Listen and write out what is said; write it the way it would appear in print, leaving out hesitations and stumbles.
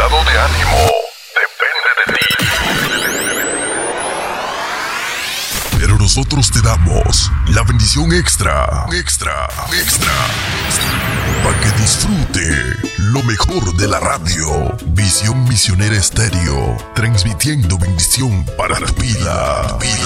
estado de ánimo depende de ti. Pero nosotros te damos la bendición extra, para que disfrute lo mejor de la radio. Visión Misionera Estéreo, transmitiendo bendición para tu vida.